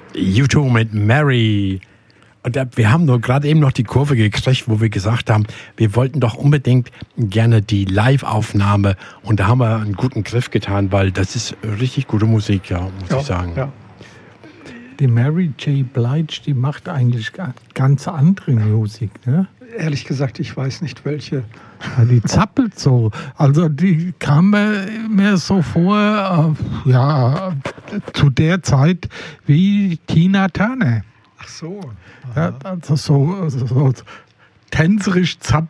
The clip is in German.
U2 mit Mary. Und wir haben nur gerade eben noch die Kurve gekriegt, wo wir gesagt haben, wir wollten doch unbedingt gerne die Live-Aufnahme. Und da haben wir einen guten Griff getan, weil das ist richtig gute Musik, ja, muss ich sagen. Ja. Die Mary J. Blige, die macht eigentlich ganz andere Musik, ne? Ehrlich gesagt, ich weiß nicht, welche. Ja, die zappelt so. Also die kam mir so vor, zu der Zeit wie Tina Turner. Ach so. Ja, also so tänzerisch zappelt.